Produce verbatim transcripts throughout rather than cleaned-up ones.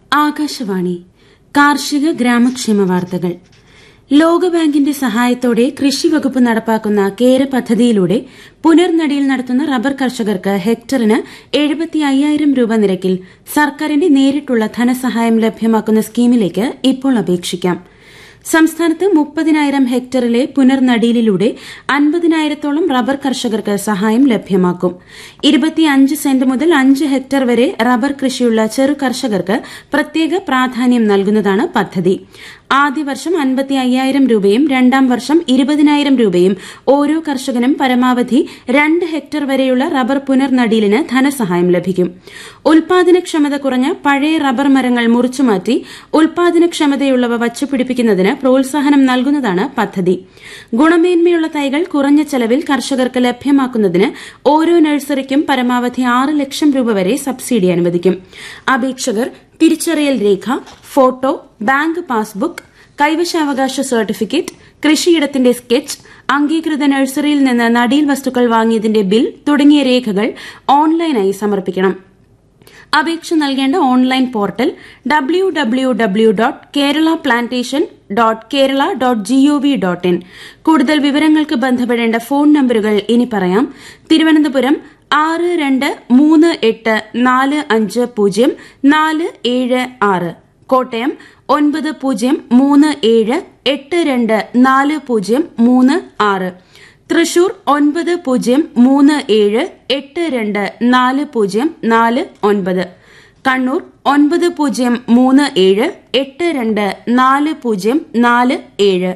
ആകാശവാണി കാർഷിക ഗ്രാമക്ഷേമ വാർത്തകൾ. ലോകബാങ്കിന്റെ സഹായത്തോടെ കൃഷിവകുപ്പ് നടപ്പാക്കുന്ന കേര പദ്ധതിയിലൂടെ പുനർനടിയിൽ നടത്തുന്ന റബ്ബർ കർഷകർക്ക് ഹെക്ടറിന് എഴുപത്തി അയ്യായിരം രൂപ നിരക്കിൽ സർക്കാരിന്റെ നേരിട്ടുള്ള ധനസഹായം ലഭ്യമാക്കുന്ന സ്കീമിലേക്ക് ഇപ്പോൾ അപേക്ഷിക്കാം. സംസ്ഥാനത്ത് മുപ്പതിനായിരം ഹെക്ടറിലെ പുനർനടീലിലൂടെ അൻപതിനായിരത്തോളം റബ്ബർ കർഷകർക്ക് സഹായം ലഭ്യമാക്കും. ഇരുപത്തിയഞ്ച് സെന്റ് മുതൽ അഞ്ച് ഹെക്ടർ വരെ റബ്ബർ കൃഷിയുള്ള ചെറു കർഷകർക്ക് പ്രത്യേക പ്രാധാന്യം നൽകുന്നതാണ് പദ്ധതി. ആദ്യ വർഷം അൻപത്തി അയ്യായിരം രൂപയും രണ്ടാം വർഷം ഇരുപതിനായിരം രൂപയും ഓരോ കർഷകനും പരമാവധി രണ്ട് ഹെക്ടർ വരെയുള്ള റബ്ബർ പുനർനടീലിന് ധനസഹായം ലഭിക്കും. ഉൽപാദനക്ഷമത കുറഞ്ഞ പഴയ റബ്ബർ മരങ്ങൾ മുറിച്ചുമാറ്റി ഉൽപാദനക്ഷമതയുള്ളവ വച്ചുപിടിപ്പിക്കുന്നതിന് പ്രോത്സാഹനം നൽകുന്നതാണ് പദ്ധതി. ഗുണമേന്മയുള്ള തൈകൾ കുറഞ്ഞ ചെലവിൽ കർഷകർക്ക് ലഭ്യമാക്കുന്നതിന് ഓരോ നഴ്സറിക്കും പരമാവധി ആറ് ലക്ഷം രൂപ വരെ സബ്സിഡി അനുവദിക്കും. അപേക്ഷകർ തിരിച്ചറിയൽ രേഖ, photo, bank passbook, കൈവശാവകാശ certificate, കൃഷിയിടത്തിന്റെ sketch, അംഗീകൃത നഴ്സറിയിൽ നിന്ന് നടീൽ വസ്തുക്കൾ വാങ്ങിയതിന്റെ ബിൽ തുടങ്ങിയ രേഖകൾ ഓൺലൈനായി സമർപ്പിക്കണം. അപേക്ഷ നൽകേണ്ട online portal W W W dot Kerala plantation dot Kerala dot G O V dot in. കൂടുതൽ വിവരങ്ങൾക്ക് ബന്ധപ്പെടേണ്ട ഫോൺ നമ്പറുകൾ ഇനി പറയാം. തിരുവനന്തപുരം ആറ് രണ്ട് മൂന്ന് എട്ട് നാല് അഞ്ച് പൂജ്യം നാല് ഏഴ് ആറ്, കോട്ടയം ഒൻപത് പൂജ്യം മൂന്ന് ഏഴ് എട്ട് രണ്ട് നാല് പൂജ്യം മൂന്ന് ആറ്, തൃശൂർ ഒൻപത് പൂജ്യം മൂന്ന് ഏഴ് എട്ട് രണ്ട് നാല് പൂജ്യം നാല് ഒൻപത്, കണ്ണൂർ ഒൻപത് പൂജ്യം മൂന്ന് ഏഴ് എട്ട് രണ്ട് നാല് പൂജ്യം നാല് ഏഴ്.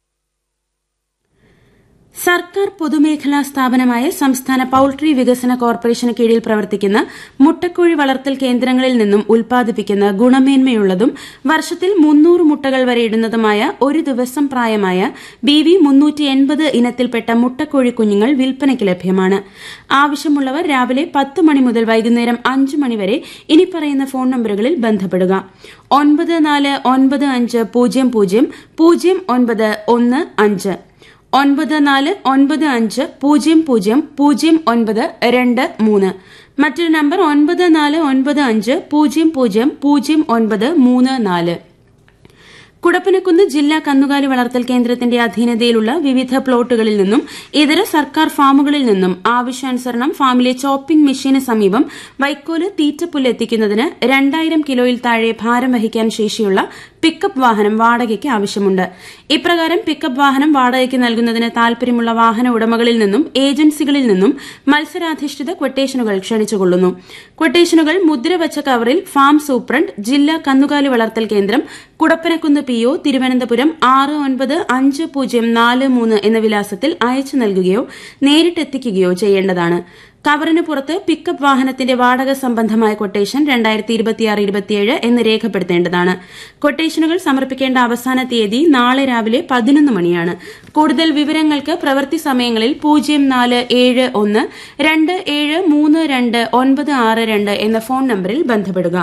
സർക്കാർ പൊതുമേഖലാ സ്ഥാപനമായ സംസ്ഥാന പൌൾട്രി വികസന കോർപ്പറേഷന് കീഴിൽ പ്രവർത്തിക്കുന്ന മുട്ടക്കോഴി വളർത്തൽ കേന്ദ്രങ്ങളിൽ നിന്നും ഉൽപ്പാദിപ്പിക്കുന്ന ഗുണമേന്മയുള്ളതും വർഷത്തിൽ മുന്നൂറ് മുട്ടകൾ വരെ ഇടുന്നതുമായ ഒരു ദിവസം പ്രായമായ ബി വി മുന്നൂറ്റി എൺപത് ഇനത്തിൽപ്പെട്ട മുട്ടക്കോഴി കുഞ്ഞുങ്ങൾ വിൽപ്പനയ്ക്ക് ലഭ്യമാണ്. ആവശ്യമുള്ളവർ രാവിലെ പത്ത് മണി മുതൽ വൈകുന്നേരം അഞ്ച് മണിവരെ ഇനി പറയുന്ന ഫോൺ നമ്പറുകളിൽ ബന്ധപ്പെടുക. ഒൻപത് നാല് ഒൻപത് അഞ്ച് പൂജ്യം പൂജ്യം പൂജ്യം ഒൻപത് ഒന്ന് അഞ്ച്, ഒൻപത് നാല് ഒൻപത് അഞ്ച് പൂജ്യം പൂജ്യം പൂജ്യം ഒൻപത് രണ്ട് മൂന്ന്. മറ്റൊരു നമ്പർ ഒൻപത് നാല് ഒൻപത് അഞ്ച് പൂജ്യം പൂജ്യം പൂജ്യം ഒൻപത് മൂന്ന് നാല്. കുടപ്പനക്കുന്ന് ജില്ലാ കന്നുകാലി വളർത്തൽ കേന്ദ്രത്തിന്റെ അധീനതയിലുള്ള വിവിധ പ്ലോട്ടുകളിൽ നിന്നും ഇതര സർക്കാർ ഫാമുകളിൽ നിന്നും ആവശ്യാനുസരണം ഫാമിലെ ചോപ്പിംഗ് മെഷീന് സമീപം വൈക്കോല്, തീറ്റപ്പുല്ല് എത്തിക്കുന്നതിന് രണ്ടായിരം കിലോയിൽ താഴെ ഭാരം വഹിക്കാൻ ശേഷിയുള്ള പിക്കപ്പ് വാഹനം വാടകയ്ക്ക് ആവശ്യമുണ്ട്. ഇപ്രകാരം പിക്കപ്പ് വാഹനം വാടകയ്ക്ക് നൽകുന്നതിന് താൽപര്യമുള്ള വാഹന ഉടമകളിൽ നിന്നും ഏജൻസികളിൽ നിന്നും മത്സരാധിഷ്ഠിത ക്വട്ടേഷനുകൾ ക്ഷണിച്ചുകൊള്ളുന്നു. ക്വട്ടേഷനുകൾ മുദ്രവച്ച കവറിൽ ഫാം സൂപ്രണ്ട്, ജില്ലാ കന്നുകാലി വളർത്തൽ കേന്ദ്രം, കുടപ്പനക്കുന്ന് പി ഒ, തിരുവനന്തപുരം ആറ് ഒൻപത് അഞ്ച് പൂജ്യം നാല് മൂന്ന് എന്ന വിലാസത്തിൽ അയച്ചു നൽകുകയോ നേരിട്ടെത്തിക്കുകയോ ചെയ്യേണ്ടതാണ്. കവറിന് പുറത്ത് പിക്കപ്പ് വാഹനത്തിന്റെ വാടക സംബന്ധമായ ക്വട്ടേഷൻ രണ്ടായിരത്തി ഇരുപത്തിയാറ് ഇരുപത്തിയേഴ് എന്ന് രേഖപ്പെടുത്തേണ്ടതാണ്. ക്വട്ടേഷനുകൾ സമർപ്പിക്കേണ്ട അവസാന തീയതി നാളെ രാവിലെ പതിനൊന്ന് മണിയാണ്. കൂടുതൽ വിവരങ്ങൾക്ക് പ്രവൃത്തി സമയങ്ങളിൽ പൂജ്യം നാല് ഏഴ് ഒന്ന് രണ്ട് ഏഴ് മൂന്ന് രണ്ട് ഒൻപത് ആറ് രണ്ട് എന്ന ഫോൺ നമ്പറിൽ ബന്ധപ്പെടുക.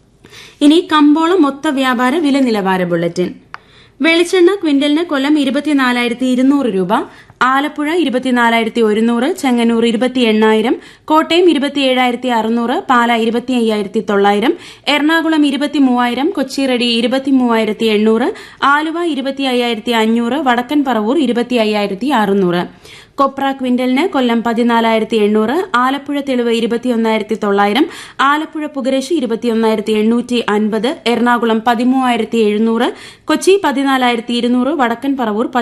ഇനി കമ്പോള മൊത്ത വ്യാപാര വില നിലവാര ബുള്ളറ്റിൻ. വെളിച്ചെണ്ണ ക്വിന്റലിന് കൊല്ലം ഇരുപത്തിനാലായിരത്തി ഇരുന്നൂറ് രൂപ, ആലപ്പുഴ ഇരുപത്തിനാലായിരത്തി ഒരുന്നൂറ്, ചെങ്ങന്നൂർ ഇരുപത്തി എണ്ണായിരം, കോട്ടയം ഇരുപത്തിയേഴായിരത്തി അറുന്നൂറ്, പാല ഇരുപത്തി അയ്യായിരത്തി തൊള്ളായിരം, എറണാകുളം ഇരുപത്തി മൂവായിരം, കൊച്ചിറെഡി ഇരുപത്തി മൂവായിരത്തി എണ്ണൂറ്, ആലുവ ഇരുപത്തി അയ്യായിരത്തി അഞ്ഞൂറ്, വടക്കൻ പറവൂർ ഇരുപത്തി അയ്യായിരത്തി അറുന്നൂറ്. കൊപ്ര ക്വിന്റലിന് കൊല്ലം പതിനാലായിരത്തി എണ്ണൂറ്, ആലപ്പുഴ തെളിവ് ഇരുപത്തിയൊന്നായിരത്തി തൊള്ളായിരം, ആലപ്പുഴ പുകരശി ഇരുപത്തിയൊന്നായിരത്തി എണ്ണൂറ്റി അൻപത്, എറണാകുളം പതിമൂവായിരത്തി എഴുന്നൂറ്, കൊച്ചി പതിനാലായിരത്തി ഇരുന്നൂറ്, വടക്കൻ പറവൂർ